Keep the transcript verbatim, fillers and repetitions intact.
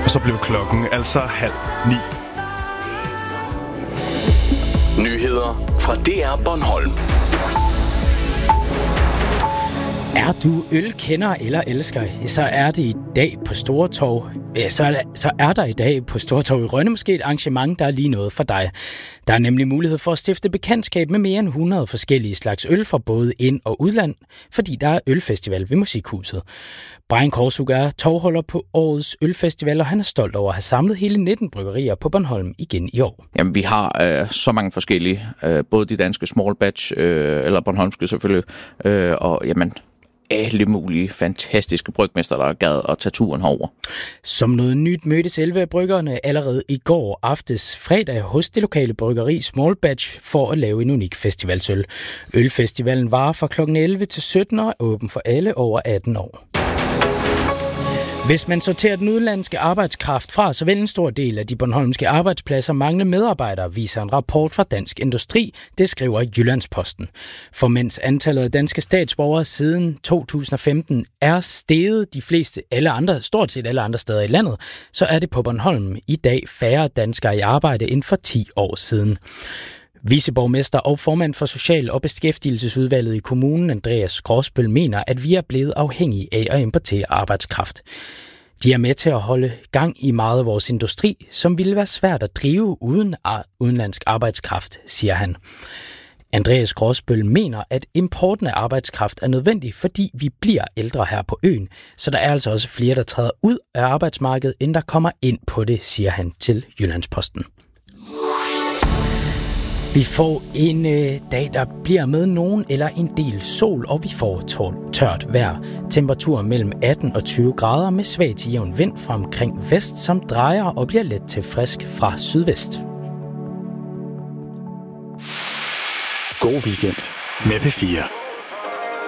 Og så blev klokken altså halv ni. Nyheder fra D R Bornholm. Er du ølkender eller elsker, så er det i dag på Stortorv. Så er, der, så er der i dag på Stortorv i Rønne måske et arrangement, der er lige noget for dig. Der er nemlig mulighed for at stifte bekendtskab med mere end hundrede forskellige slags øl fra både ind- og udland, fordi der er ølfestival ved Musikhuset. Brian Korsug er tovholder på årets ølfestival, og han er stolt over at have samlet hele nitten bryggerier på Bornholm igen i år. Jamen, vi har øh, så mange forskellige, øh, både de danske small batch, øh, eller bornholmske selvfølgelig, øh, og jamen, alle mulige fantastiske brygmester, der er gad at tage turen herover. Som noget nyt mødtes elleve af bryggerne allerede i går aftes fredag hos det lokale bryggeri Small Batch for at lave en unik festivalsøl. Ølfestivalen varer fra klokken elleve til sytten og er åben for alle over atten år. Hvis man sorterer den udenlandske arbejdskraft fra, så vil en stor del af de bornholmske arbejdspladser mangle medarbejdere, viser en rapport fra Dansk Industri, det skriver Jyllandsposten. For mens antallet af danske statsborgere siden to tusind og femten er steget de fleste, alle andre, stort set alle andre steder i landet, så er det på Bornholm i dag færre danskere i arbejde end for ti år siden. Viceborgmester og formand for Social- og Beskæftigelsesudvalget i kommunen, Andreas Gråsbøl, mener, at vi er blevet afhængige af at importere arbejdskraft. De er med til at holde gang i meget af vores industri, som ville være svært at drive uden udenlandsk arbejdskraft, siger han. Andreas Gråsbøl mener, at importen af arbejdskraft er nødvendig, fordi vi bliver ældre her på øen, så der er altså også flere, der træder ud af arbejdsmarkedet, end der kommer ind på det, siger han til Jyllandsposten. Vi får en øh, dag, der bliver med nogen eller en del sol, og vi får tør- tørt vejr. Temperatur mellem atten og tyve grader med svag til jævn vind fra omkring vest, som drejer og bliver let til frisk fra sydvest. God weekend med P fire.